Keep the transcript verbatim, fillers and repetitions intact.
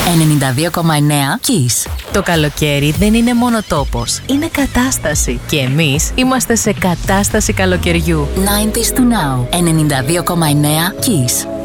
ενενήντα δύο κόμμα εννέα Kiss. Το καλοκαίρι δεν είναι μόνο τόπος, είναι κατάσταση. Και εμείς είμαστε σε κατάσταση καλοκαιριού. ενενήντα to now. ενενήντα δύο κόμμα εννέα Kiss.